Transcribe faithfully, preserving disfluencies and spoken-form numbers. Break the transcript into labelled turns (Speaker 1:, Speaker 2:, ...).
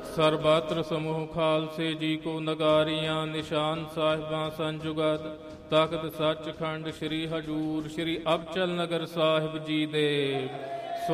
Speaker 1: ਸਰਬਤਰ ਸਮੂਹ ਖਾਲਸੇ ਜੀ ਕੋ ਨਗਾਰੀਆਂ ਨਿਸ਼ਾਨ ਸਾਹਿਬਾਂ ਸੰਜੁਗਤ ਤਖਤ ਸੱਚਖੰਡ ਸ੍ਰੀ ਹਜੂਰ ਸ੍ਰੀ ਅਬਚਲ ਨਗਰ ਸਾਹਿਬ ਜੀ ਦੇ